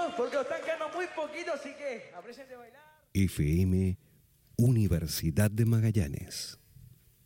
porque os están quedando muy poquitos, así que aprecien de bailar. FM Universidad de Magallanes.